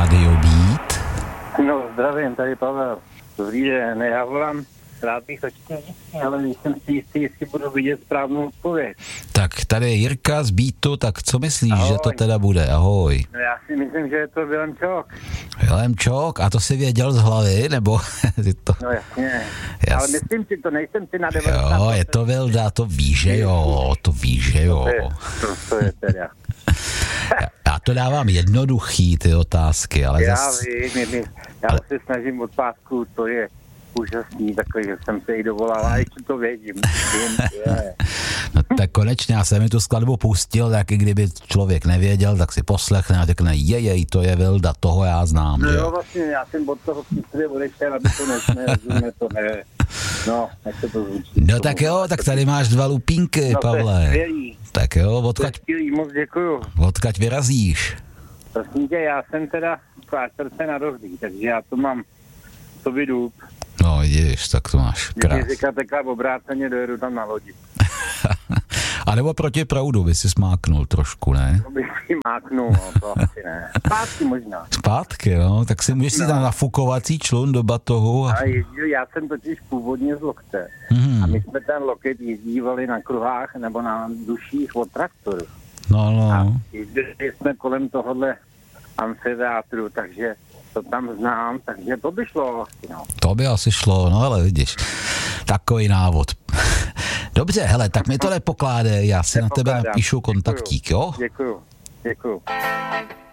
Rádio Beat. No, zdravím, tady Pavel. Dobrý den, já volám, rád bych taky jistý, ale nejsem si jistý, jestli budu vidět správnou odpověď. Tak tady je Jirka z Beatu, tak co myslíš, Ahoj. že to teda bude? Ahoj. No, já si myslím, že je to Vilém Čok. Vilém Čok, a to si věděl z hlavy, nebo si to... No jasně, Jas. ale myslím si to, nejsem si na 90%. Jo, je to Vilda, to víš, že jo, to víš, že jo. To je teda. Já to dávám jednoduchý, ty otázky, ale Já zas... vím, já se snažím od pátku, to je úžasný, takový, že jsem se jí dovolal, a ještě to vědím. No tak konečně, já jsem mi tu skladbu pustil, tak i kdyby člověk nevěděl, tak si poslechne a řekne, jej, to je Vilda, toho já znám. No že jo, vlastně, já jsem od toho přístroje odešel, aby to nerozumě, to ne. No, jak se to zvučí. No tak jo, tak tady máš 2 lupínky, No, Pavle. skvělý. Tak jo, To je skvělý, moc děkuju. odkaď vyrazíš? Prosím tě, já jsem teda klášterce na Rohdý, takže já to mám sobě důb. No vidíš, tak to máš Když krás. mi říká takhle obráceně, dojedu tam na lodi. A nebo proti proudu by si smáknul trošku, ne? To bych si máknul, no, to asi ne. Zpátky možná. Zpátky, no, tak si můžeš si tam nafukovací člun do batohu a... A jezdil, já jsem totiž původně z Lokte. A my jsme ten loket jezdívali na kruhách nebo na duších od traktoru. No. A jezdili jsme kolem tohohle amfiteátru, takže to tam znám, takže to by šlo asi, no. To by asi šlo, no ale vidíš, takový návod. Dobře, hele, tak mi to nepokládej, já si na tebe napíšu kontaktík, jo? Děkuju.